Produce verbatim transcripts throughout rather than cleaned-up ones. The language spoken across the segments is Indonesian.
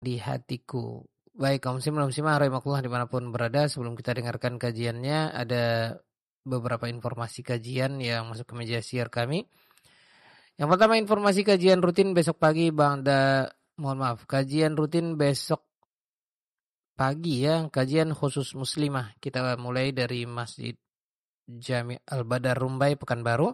di hatiku. Baik, kaum muslimin dan muslimah rahimakumullah dimanapun berada, sebelum kita dengarkan kajiannya, ada beberapa informasi kajian yang masuk ke meja siar kami. Yang pertama, informasi kajian rutin besok pagi ba'da, mohon maaf, kajian rutin besok pagi ya, kajian khusus muslimah. Kita mulai dari Masjid Jami' Al-Badar Rumbai Pekanbaru.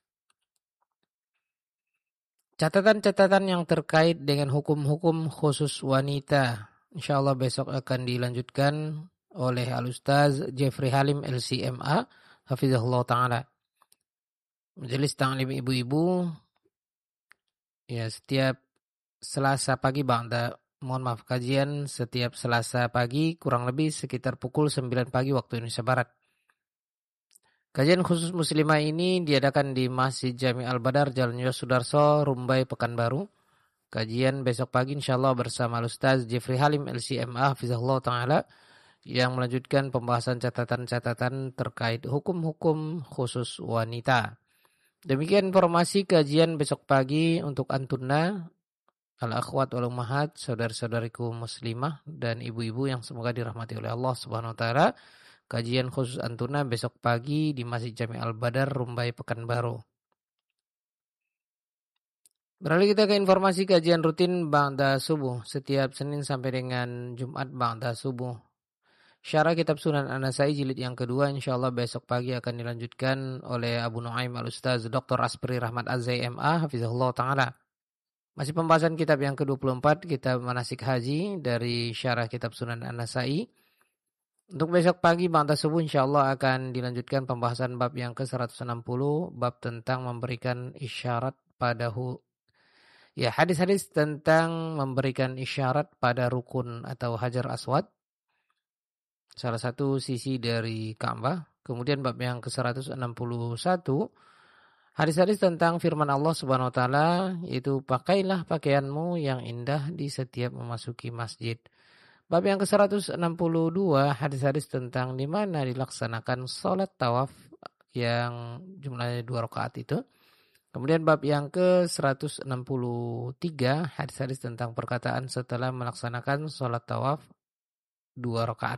Catatan-catatan yang terkait dengan hukum-hukum khusus wanita, insyaallah besok akan dilanjutkan oleh Al-Ustaz Jeffrey Halim L C M A, hafizahullah ta'ala. Majelis ta'lim ibu-ibu, ya setiap Selasa pagi ba'da, mohon maaf, kajian setiap Selasa pagi kurang lebih sekitar pukul sembilan pagi waktu Indonesia Barat. Kajian khusus muslimah ini diadakan di Masjid Jami' Al-Badar, Jalan Yosudarso, Rumbai, Pekanbaru. Kajian besok pagi insyaallah bersama Ustaz Jeffrey Halim L C M A hafizahullah ta'ala yang melanjutkan pembahasan catatan-catatan terkait hukum-hukum khusus wanita. Demikian informasi kajian besok pagi untuk antunna, al-akhwat wal ummahat, saudara-saudariku muslimah dan ibu-ibu yang semoga dirahmati oleh Allah Subhanahu wa taala. Kajian khusus antuna besok pagi di Masjid Jami' Al-Badar Rumbai Pekanbaru. Beralih kita ke informasi kajian rutin ba'da subuh setiap Senin sampai dengan Jumat ba'da subuh. Syarah kitab Sunan An-Nasai jilid yang kedua insyaallah besok pagi akan dilanjutkan oleh Abu Nuaim Al-Ustaz Doktor Aspri Rahmat Az-Z M A hafizahullah taala. Masih pembahasan kitab yang ke dua puluh empat, kitab manasik haji dari syarah kitab Sunan An-Nasai. Untuk besok pagi ba'da subuh insyaallah akan dilanjutkan pembahasan bab yang ke seratus enam puluh, bab tentang memberikan isyarat pada hu ya hadis-hadis tentang memberikan isyarat pada rukun atau Hajar Aswad, salah satu sisi dari Ka'bah. Kemudian bab yang ke seratus enam puluh satu, hadis-hadis tentang firman Allah Subhanahu wa taala, yaitu pakailah pakaianmu yang indah di setiap memasuki masjid. Bab yang ke seratus enam puluh dua, hadis-hadis tentang di mana dilaksanakan sholat tawaf yang jumlahnya dua rakaat itu. Kemudian bab yang ke seratus enam puluh tiga, hadis-hadis tentang perkataan setelah melaksanakan sholat tawaf dua rakaat.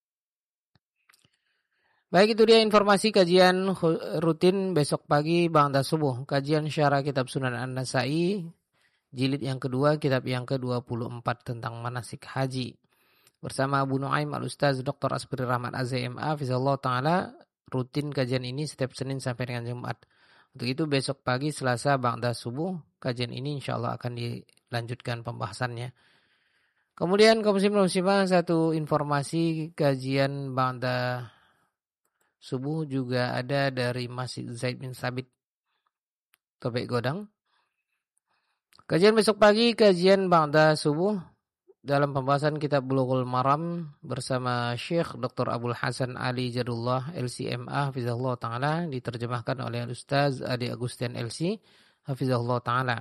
Baik, itu dia informasi kajian rutin besok pagi ba'da subuh. Kajian syarah kitab Sunan An-Nasai, jilid yang kedua, kitab yang ke dua puluh empat tentang manasik haji. Bersama Abu Nuaim Al-Ustaz Doktor Aspri Rahmat Az-Z M A hafizahullah ta'ala, rutin kajian ini setiap Senin sampai dengan Jumat. Untuk itu besok pagi Selasa ba'da subuh, kajian ini insyaallah akan dilanjutkan pembahasannya. Kemudian kaum muslimin muslimah, satu informasi kajian ba'da subuh juga ada dari Masjid Zaid bin Sabit Tobek Godang. Kajian besok pagi, kajian ba'da subuh dalam pembahasan kitab Bulughul Maram bersama Syekh Doktor Abdul Hasan Ali Jadullah L C M A hafizahullah ta'ala, diterjemahkan oleh Ustaz Adi Agustian L C hafizahullah ta'ala.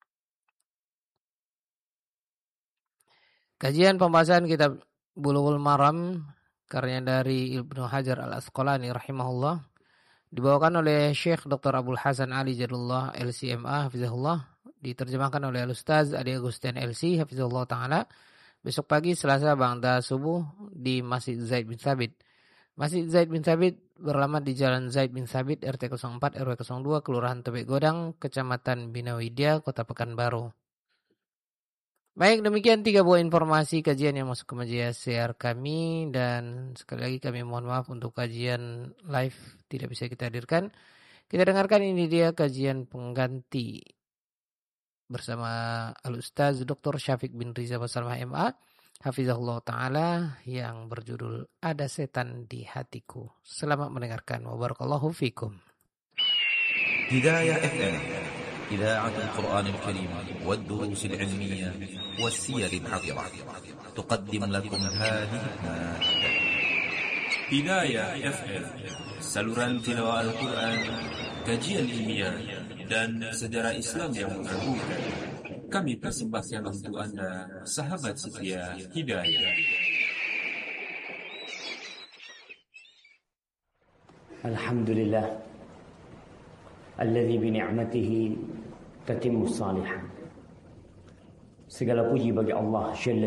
Kajian pembahasan kitab Bulughul Maram karya dari Ibnu Hajar Al-Asqalani rahimahullah dibawakan oleh Syekh Doktor Abdul Hasan Ali Jadullah L C M A hafizahullah, diterjemahkan oleh Ustaz Adi Agustian L C hafizahullah ta'ala. Besok pagi Selasa ba'da subuh di Masjid Zaid bin Sabit. Masjid Zaid bin Sabit beralamat di Jalan Zaid bin Sabit R T nol empat R W nol dua Kelurahan Tebek Godang, Kecamatan Bina Widya, Kota Pekanbaru. Baik, demikian tiga buah informasi kajian yang masuk ke meja siar kami, dan sekali lagi kami mohon maaf untuk kajian live tidak bisa kita hadirkan. Kita dengarkan ini dia kajian pengganti bersama Al-Ustaz Doktor Syafiq bin Riza Basalamah M A hafizahullah ta'ala yang berjudul Ada Setan di Hatiku. Selamat mendengarkan. Wa barakallahu fikum. Hidayah F M, إذاعة القرآن الكريم والدروس العلمية والسير العطرة تقدم لكم هذه المادة. Hidayah F M, saluran tilawah Al-Quran, kajian ilmiah dan sejarah Islam yang mengagumkan. Kami persembahkan untuk Anda, sahabat setia Hidayah. Alhamdulillah alladzi bi ni'matihi tatimmu shalihat. Segala puji bagi Allah Jalla